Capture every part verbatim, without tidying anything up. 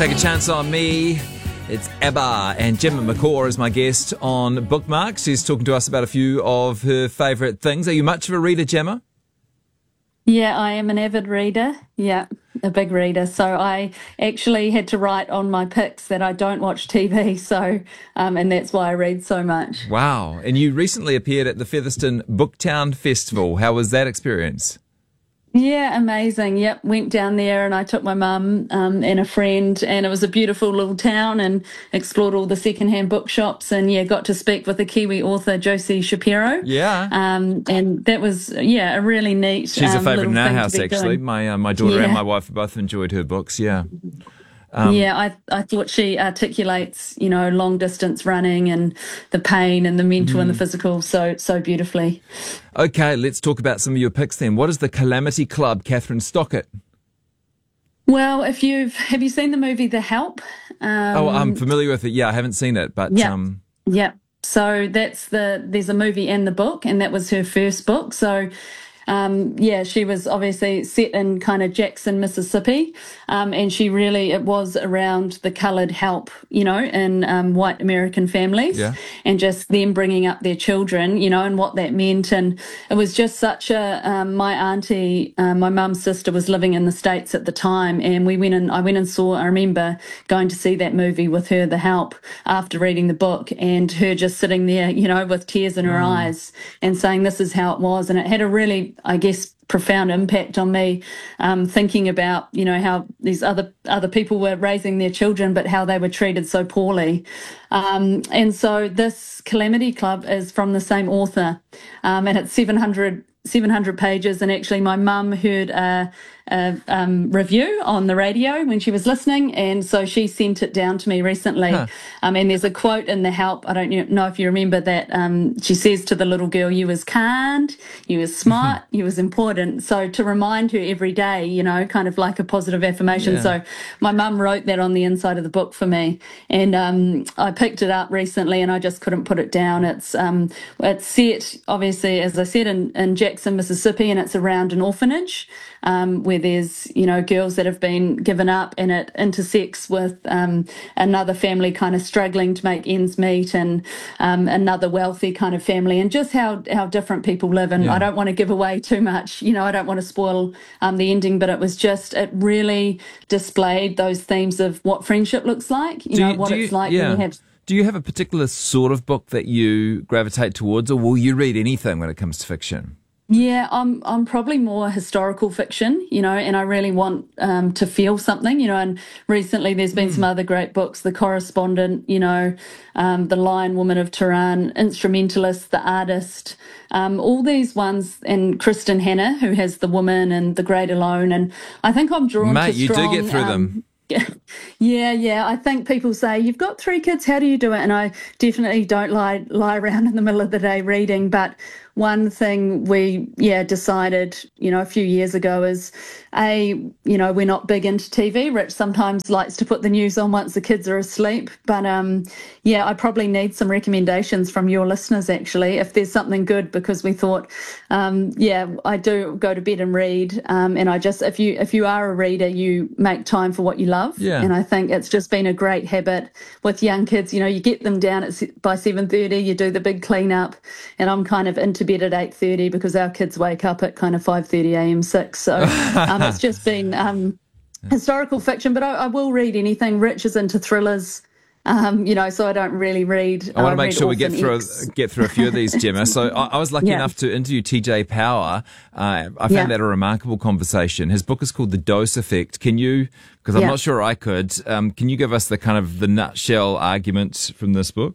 Take a Chance on Me. It's ABBA, and Gemma McCaw is my guest on Bookmarks. She's talking to us about a few of her favourite things. Are you much of a reader, Gemma? Yeah, I am an avid reader. Yeah, a big reader. So I actually had to write on my picks that I don't watch T V. So, um, and that's why I read so much. Wow. And you recently appeared at the Featherston Booktown Festival. How was that experience? Yeah, amazing. Yep, went down there and I took my mum um, and a friend, and it was a beautiful little town, and explored all the secondhand bookshops, and yeah, got to speak with the Kiwi author Josie Shapiro. Yeah. Um, and that was yeah a really neat. She's um, a favourite little in our thing to house, be actually. doing. My uh, my daughter and Yeah. my wife both enjoyed her books. Yeah. yeah, I I thought she articulates, you know, long distance running and the pain and the mental and the physical so so beautifully. Okay, let's talk about some of your picks then. What is the Calamity Club, Catherine Stockett? Well, if you've have you seen the movie The Help? Um, Oh, I'm familiar with it. Yeah, I haven't seen it, but Yeah. um, Yeah. So that's the there's a movie and the book, and that was her first book. So um, yeah, she was obviously set in kind of Jackson, Mississippi, um, and she really it was around the coloured help, you know, in um, white American families, Yeah. and just them bringing up their children, you know, and what that meant. And it was just such a um, my auntie, uh, my mum's sister was living in the States at the time, and we went and I went and saw. I remember going to see that movie with her, The Help, after reading the book, and her just sitting there, you know, with tears in her eyes and saying this is how it was. And it had a really, I guess, profound impact on me, um, thinking about, you know, how these other other people were raising their children, but how they were treated so poorly. Um, and so this Calamity Club is from the same author, um, and it's seven hundred pages. And actually, my mum heard a, a um, review on the radio when she was listening, and so she sent it down to me recently. Huh. Um, and there's a quote in The Help. I don't know if you remember that. Um, she says to the little girl, "You was kind, you was smart, you was important." So to remind her every day, you know, kind of like a positive affirmation. Yeah. So my mum wrote that on the inside of the book for me, and um, I picked it up recently, and I just couldn't put it down. It's um, it's set obviously, as I said, in, in Jackson, Mississippi, and it's around an orphanage um, where there's, you know, girls that have been given up, and it intersects with um, another family kind of struggling to make ends meet, and um, another wealthy kind of family, and just how, how different people live. And Yeah. I don't want to give away too much, you know, I don't want to spoil um, the ending, but it was just, it really displayed those themes of what friendship looks like, you Do know, you- what do it's you- like yeah. when you have. Do you have a particular sort of book that you gravitate towards, or will you read anything when it comes to fiction? Yeah, I'm I'm probably more historical fiction, you know, and I really want um, to feel something, you know. And recently, there's been some other great books: The Correspondent, you know, um, The Lion Woman of Tehran, Instrumentalist, The Artist, um, all these ones, and Kristen Hanna, who has The Woman and The Great Alone. And I think I'm drawn Mate, to you do strong. get through um, them. Yeah, yeah. I think people say, "You've got three kids, how do you do it?" And I definitely don't lie lie around in the middle of the day reading. But one thing we, yeah, decided, you know, a few years ago is, A, you know, we're not big into T V. Rich sometimes likes to put the news on once the kids are asleep. But, um, yeah, I probably need some recommendations from your listeners, actually, if there's something good, because we thought, um, yeah, I do go to bed and read. Um, and I just, if you if you are a reader, you make time for what you love. Yeah. And I think it's just been a great habit with young kids. You know, you get them down at, se- by seven thirty, you do the big clean up, and I'm kind of into bed at eight thirty because our kids wake up at kind of five thirty a.m. six. So um, it's just been um, historical fiction, but I, I will read anything. Rich is into thrillers. Um, you know, so I don't really read. I want to make read sure we get Orphan through X. get through a few of these, Gemma. So I, I was lucky Yeah. enough to interview T J Power. Uh, I found Yeah. that a remarkable conversation. His book is called The Dose Effect. Can you, because I'm Yeah. not sure I could, um, can you give us the kind of the nutshell argument from this book?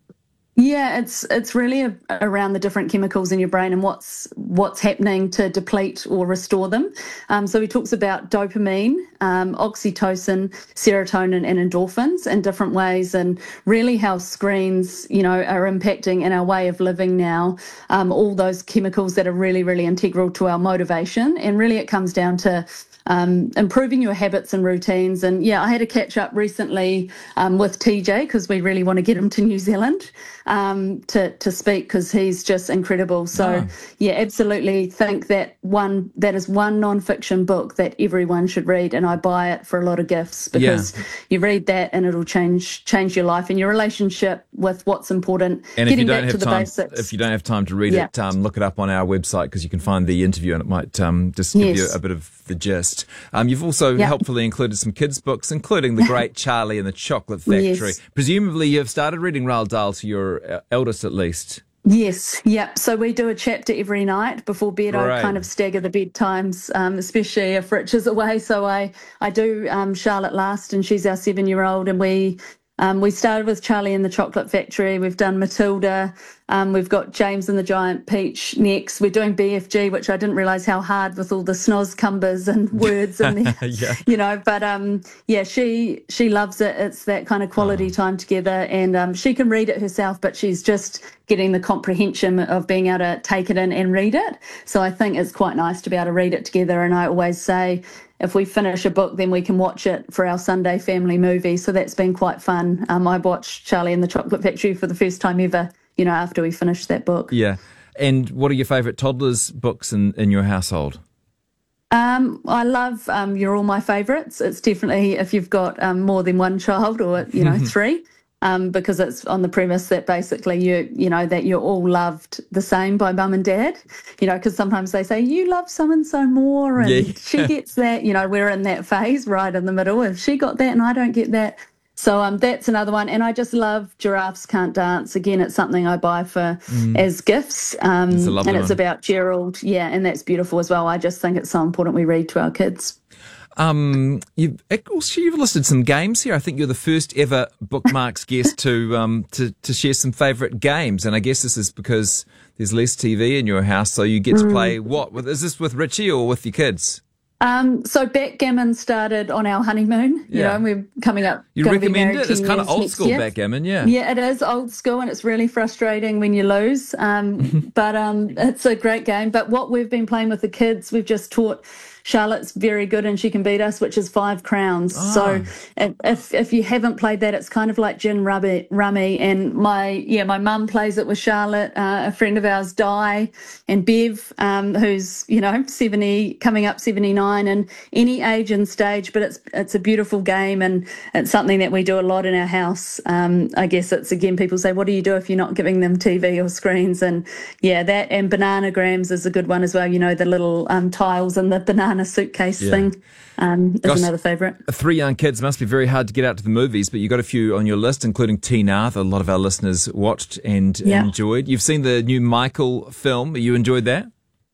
Yeah, it's it's really a, around the different chemicals in your brain and what's what's happening to deplete or restore them. Um, so he talks about dopamine, um, oxytocin, serotonin, and endorphins in different ways, and really how screens, you know, are impacting in our way of living now. Um, all those chemicals that are really, really integral to our motivation, and really it comes down to um, improving your habits and routines. And yeah, I had a catch up recently um, with T J because we really want to get him to New Zealand um, to to speak because he's just incredible. So Oh. yeah, absolutely think that one that is one non-fiction book that everyone should read, and I buy it for a lot of gifts because Yeah. you read that and it'll change change your life and your relationship with what's important. And if you Getting don't back have to the time, basics. if you don't have time to read Yeah. it, um, look it up on our website because you can find the interview and it might um, just give you Yes. a bit of the gist. Um, you've also Yeah. helpfully included some kids' books, including The Great Charlie and the Chocolate Factory. Yes. Presumably, you've started reading Roald Dahl to your uh, eldest, at least. Yes, yep. So we do a chapter every night before bed. Great. I kind of stagger the bedtimes, um, especially if Rich is away. So I, I do um, Charlotte last, and she's our seven-year-old, and we um, we started with Charlie and the Chocolate Factory. We've done Matilda. Um, we've got James and the Giant Peach next. We're doing B F G, which I didn't realise how hard with all the snoz cumbers and words in there, Yeah. you know. But um, yeah, she she loves it. It's that kind of quality Oh. time together, and um, she can read it herself, but she's just getting the comprehension of being able to take it in and read it. So I think it's quite nice to be able to read it together. And I always say, if we finish a book, then we can watch it for our Sunday family movie. So that's been quite fun. Um, I watched Charlie and the Chocolate Factory for the first time ever, you know, after we finished that book. Yeah. And what are your favourite toddlers' books in, in your household? Um, I love um, You're All My Favourites. It's definitely if you've got um, more than one child or, you know, three. Um, because it's on the premise that basically you, you know, that you're all loved the same by mum and dad, you know, because sometimes they say, you love so-and-so more and Yeah. she gets that, you know, we're in that phase right in the middle. If she got that and I don't get that. So um, that's another one. And I just love Giraffes Can't Dance. Again, it's something I buy for as gifts. Um, It's a lovely and it's one. about Gerald. Yeah, and that's beautiful as well. I just think it's so important we read to our kids. Um, you've also you've listed some games here. I think you're the first ever Bookmarks guest to um to, to share some favourite games, and I guess this is because there's less T V in your house, so you get to play what? With is this with Richie or with your kids? Um, so backgammon started on our honeymoon, you Yeah. know, and we're coming up. You gonna be recommend married it? It's ten kind of years old next school year. backgammon, yeah. Yeah, it is old school and it's really frustrating when you lose. Um, but um, it's a great game. But what we've been playing with the kids, we've just taught Charlotte's very good and she can beat us, which is Five Crowns. Ah. So if if you haven't played that, it's kind of like gin rummy. rummy. And my yeah, my mum plays it with Charlotte, uh, a friend of ours, Di, and Bev, um, who's you know seventy, coming up seventy-nine, and any age and stage. But it's it's a beautiful game and it's something that we do a lot in our house. Um, I guess it's again people say, what do you do if you're not giving them T V or screens? And yeah, that and bananagrams is a good one as well. You know the little um, tiles and the banana suitcase Yeah. thing um, is Gosh, another favourite. Three young kids must be very hard to get out to the movies, but you got a few on your list, including Tina, that a lot of our listeners watched and Yeah. enjoyed. You've seen the new Michael film. You enjoyed that?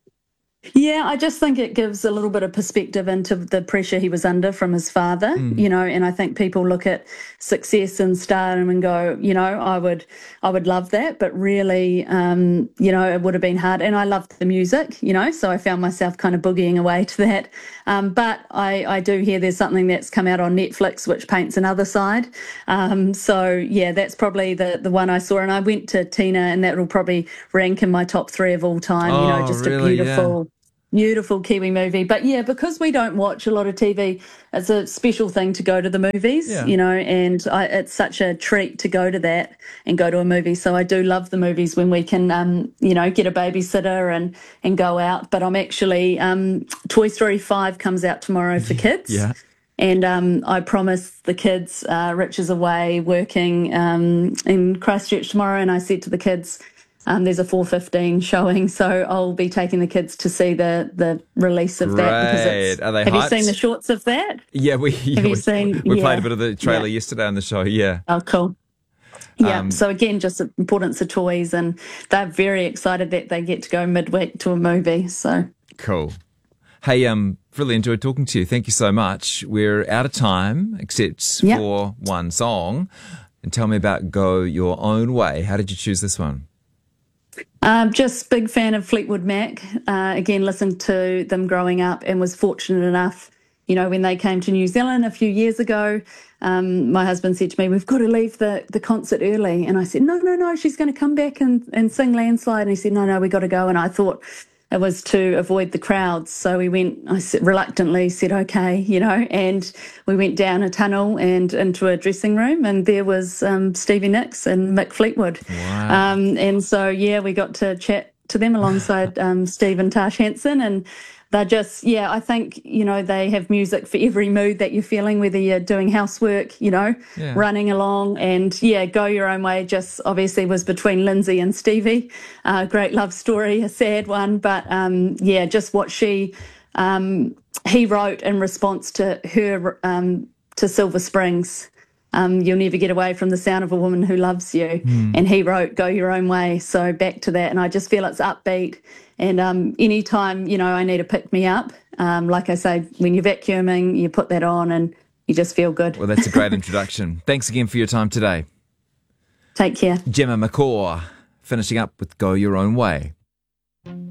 Yeah, I just think it gives a little bit of perspective into the pressure he was under from his father, you know, and I think people look at success and stardom and go, you know, I would I would love that, but really, um, you know, it would have been hard. And I loved the music, you know, so I found myself kind of boogieing away to that. Um, but I, I do hear there's something that's come out on Netflix which paints another side. Um, so, yeah, that's probably the, the one I saw. And I went to Tina and that will probably rank in my top three of all time, you Oh, know, just really? a beautiful... Beautiful Kiwi movie. But yeah, because we don't watch a lot of T V, it's a special thing to go to the movies, Yeah. you know, and I, it's such a treat to go to that and go to a movie. So I do love the movies when we can, um, you know, get a babysitter and, and go out. But I'm actually, um, Toy Story five comes out tomorrow for kids. Yeah. And um, I promised the kids, uh, Rich is away working um, in Christchurch tomorrow, and I said to the kids, Um, there's a four fifteen showing, so I'll be taking the kids to see the, the release of that. Because Great. it's, Are they have hyped? you seen the shorts of that? Yeah, we yeah, you we, seen- we yeah. played a bit of the trailer Yeah. yesterday on the show. Yeah. Oh, cool. Yeah, Um, so again, just the importance of toys, and they're very excited that they get to go midweek to a movie. So Cool. Hey, um, really enjoyed talking to you. Thank you so much. We're out of time, except Yeah. for one song. And tell me about Go Your Own Way. How did you choose this one? Um, just big fan of Fleetwood Mac. Uh, again, listened to them growing up and was fortunate enough, you know, when they came to New Zealand a few years ago, um, my husband said to me, we've got to leave the, the concert early. And I said, no, no, no, she's going to come back and, and sing Landslide. And he said, no, no, we got to go. And I thought, it was to avoid the crowds. So we went, I reluctantly said, okay, you know, and we went down a tunnel and into a dressing room, and there was um, Stevie Nicks and Mick Fleetwood. Wow. Um, and so, yeah, we got to chat to them alongside um, Steve and Tash Hanson, and they're just, yeah, I think, you know, they have music for every mood that you're feeling, whether you're doing housework, you know, Yeah. running along, and yeah, Go Your Own Way just obviously was between Lindsay and Stevie. Uh, great love story, a sad one, but um, yeah, just what she, um, he wrote in response to her, um, to Silver Springs. Um, you'll never get away from the sound of a woman who loves you. Mm. And he wrote Go Your Own Way. So back to that. And I just feel it's upbeat. And um, anytime, you know, I need to pick me up, um, like I say, when you're vacuuming, you put that on and you just feel good. Well, that's a great introduction. Thanks again for your time today. Take care. Gemma McCaw, finishing up with Go Your Own Way.